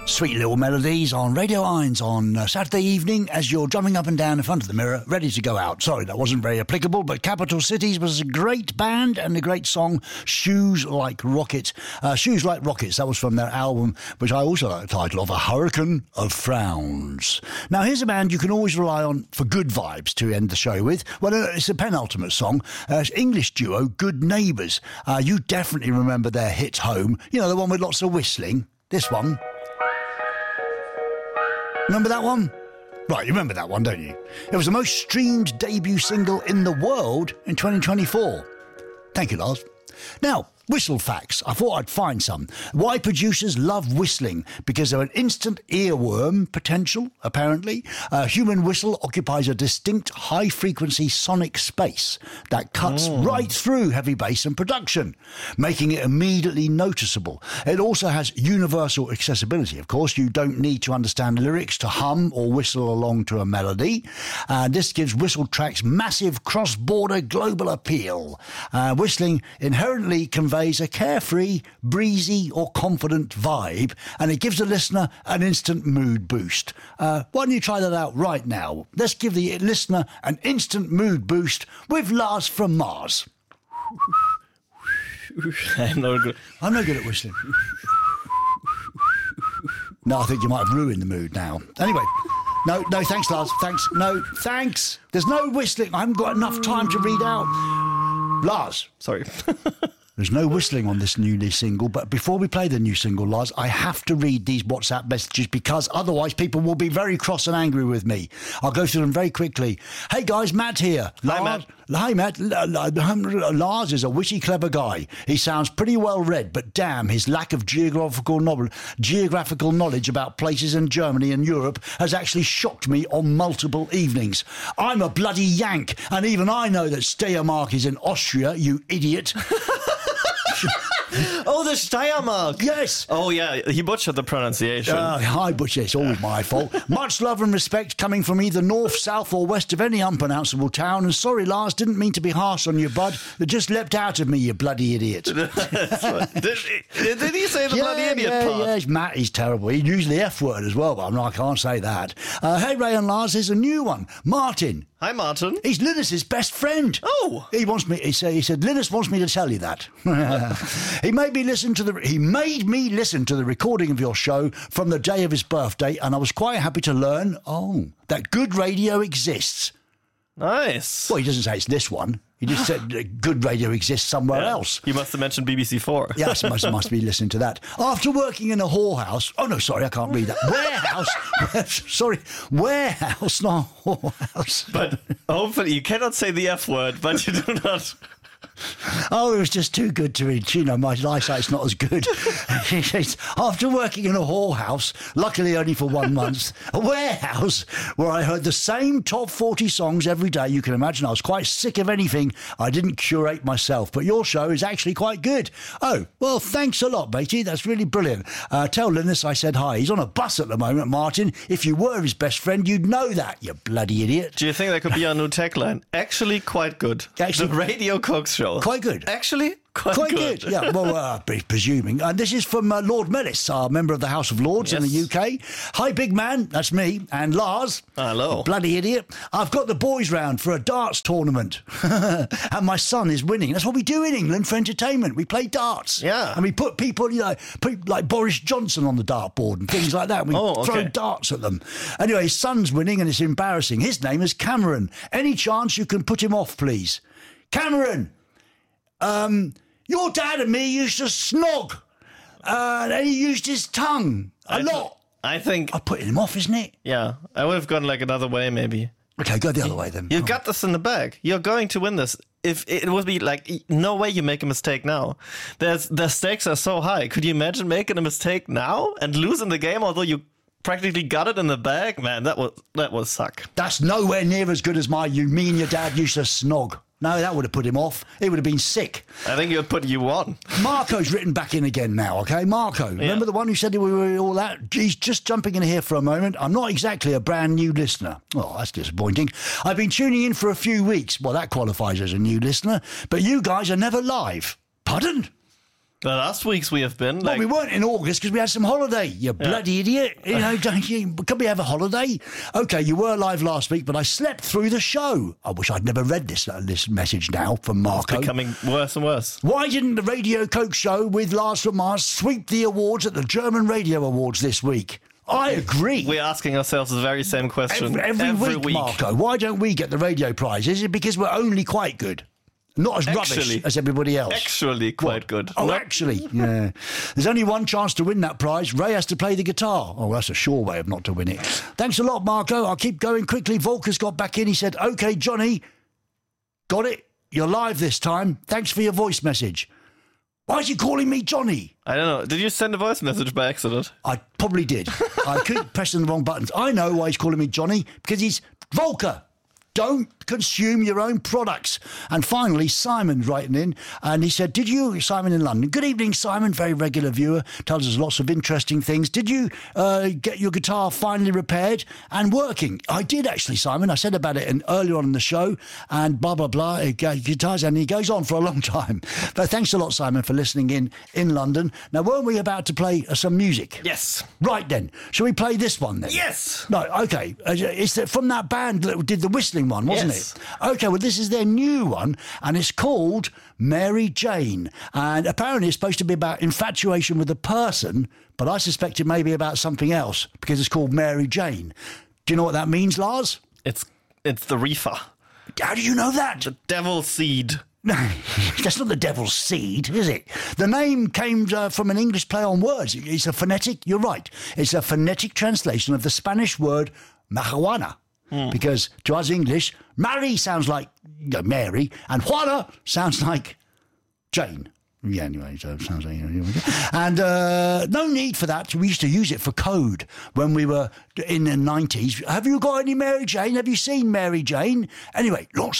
Sweet little melodies on Radio Irons on Saturday evening as you're drumming up and down in front of the mirror, ready to go out. Sorry, that wasn't very applicable, but Capital Cities was a great band and a great song, Shoes Like Rockets. Shoes Like Rockets, that was from their album, which I also like the title of, A Hurricane of Frowns. Now, here's a band you can always rely on for good vibes to end the show with. Well, it's a penultimate song. English duo Good Neighbours. You definitely remember their hit Home. You know, the one with lots of whistling. This one. Remember that one? Right, you remember that one, don't you? It was the most streamed debut single in the world in 2024. Thank you, Lars. Now, whistle facts. I thought I'd find some. Why producers love whistling? Because they're an instant earworm potential, apparently. A human whistle occupies a distinct high-frequency sonic space that cuts right through heavy bass and production, making it immediately noticeable. It also has universal accessibility, of course. You don't need to understand lyrics to hum or whistle along to a melody. This gives whistle tracks massive cross-border global appeal. Whistling inherently conveys a carefree, breezy or confident vibe, and it gives the listener an instant mood boost. Why don't you try that out right now? Let's give the listener an instant mood boost with Lars from Mars. I'm no good at whistling. No, I think you might have ruined the mood now. Anyway, no, thanks, Lars. Thanks. There's no whistling. I haven't got enough time to read out. Lars. Sorry. There's no whistling on this newly single, but before we play the new single, Lars, I have to read these WhatsApp messages because otherwise people will be very cross and angry with me. I'll go through them very quickly. Hey guys, Matt here. Lars, hi, Matt. Lars is a witty, clever guy. He sounds pretty well read, but damn, his lack of geographical knowledge about places in Germany and Europe has actually shocked me on multiple evenings. I'm a bloody Yank, and even I know that Steiermark is in Austria, you idiot. Oh, the Steiermark. Yes. Oh, yeah. He butchered the pronunciation. I butchered. It's all my fault. Much love and respect coming from either north, south or west of any unpronounceable town. And sorry, Lars, didn't mean to be harsh on you, bud. It just leapt out of me, you bloody idiot. Did he say the bloody idiot part? Yeah, Matt, he's terrible. He used the F word as well, but I can't say that. Hey, Ray and Lars, here's a new one. Martin. Hi, Martin. He's Linus's best friend. Oh. He said, Linus wants me to tell you that. He made me listen to the recording of your show from the day of his birthday, and I was quite happy to learn, that good radio exists. Nice. Well, he doesn't say it's this one. He just said good radio exists somewhere else. You must have mentioned BBC4. Yes, must be listening to that. After working in a whorehouse... Oh, no, sorry, I can't read that. Warehouse, not whorehouse. But hopefully you cannot say the F word, but you do not... Oh, it was just too good to read. You know, my eyesight's not as good. He says, after working in a whorehouse, luckily only for 1 month, a warehouse where I heard the same top 40 songs every day, you can imagine I was quite sick of anything I didn't curate myself. But your show is actually quite good. Oh, well, thanks a lot, matey. That's really brilliant. Tell Linus I said hi. He's on a bus at the moment, Martin. If you were his best friend, you'd know that, you bloody idiot. Do you think that could be our new tagline? Actually quite good. The Radio Cox Show. Quite good. Actually, quite good. Yeah, well, presuming. And this is from Lord Mellis, our member of the House of Lords in the UK. Hi, big man. That's me. And Lars. Hello. Bloody idiot. I've got the boys round for a darts tournament. And my son is winning. That's what we do in England for entertainment. We play darts. Yeah. And we put people, like Boris Johnson on the dartboard and things like that. We throw darts at them. Anyway, his son's winning and it's embarrassing. His name is Cameron. Any chance you can put him off, please? Cameron! Your dad and me used to snog. And he used his tongue a lot. I think... I put him off, isn't it? Yeah, I would have gone like another way, maybe. Okay, go the other way then. You've got this in the bag. You're going to win this. If it would be like, no way you make a mistake now. The stakes are so high. Could you imagine making a mistake now and losing the game, although you practically got it in the bag? Man, that would suck. That's nowhere near as good as you mean your dad used to snog. No, that would have put him off. He would have been sick. I think it would put you on. Marco's written back in again now, okay? Marco, remember the one who said we were all that? He's just jumping in here for a moment. I'm not exactly a brand new listener. Oh, that's disappointing. I've been tuning in for a few weeks. Well, that qualifies as a new listener. But you guys are never live. Pardon? The last weeks we have been. Well, we weren't in August because we had some holiday, you bloody idiot. You know, don't you? Can we have a holiday? Okay, you were live last week, but I slept through the show. I wish I'd never read this message now from Marco. It's becoming worse and worse. Why didn't the Radio Coke show with Lars from Mars sweep the awards at the German Radio Awards this week? I agree. We're asking ourselves the very same question every week, Marco. Why don't we get the radio prize? Is it because we're only quite good? Not as rubbish as everybody else. Actually quite good. Oh, actually, yeah. There's only one chance to win that prize. Ray has to play the guitar. Oh, that's a sure way of not to win it. Thanks a lot, Marco. I'll keep going quickly. Volker's got back in. He said, OK, Johnny, got it. You're live this time. Thanks for your voice message. Why is he calling me Johnny? I don't know. Did you send a voice message by accident? I probably did. I keep pressing the wrong buttons. I know why he's calling me Johnny, because he's Volker. Don't consume your own products. And finally, Simon's writing in, and he said, Simon in London. Good evening, Simon, very regular viewer, tells us lots of interesting things. Did you get your guitar finally repaired and working? I did, actually, Simon. I said about it earlier on in the show, and blah, blah, blah, guitars, and he goes on for a long time. But thanks a lot, Simon, for listening in London. Now, weren't we about to play some music? Yes. Right, then. Shall we play this one, then? Yes. No, OK. It's from that band that did the whistling one, wasn't it? OK, well, this is their new one, and it's called Mary Jane. And apparently it's supposed to be about infatuation with a person, but I suspect it may be about something else, because it's called Mary Jane. Do you know what that means, Lars? It's the reefer. How do you know that? The devil's seed. No, that's not the devil's seed, is it? The name came from an English play on words. It's a phonetic, you're right, it's a phonetic translation of the Spanish word marijuana. Because to us English, Mary sounds like Mary, and Juana sounds like Jane. Yeah, anyway, so it sounds like... And no need for that. We used to use it for code when we were in the 90s. Have you got any Mary Jane? Have you seen Mary Jane? Anyway, lots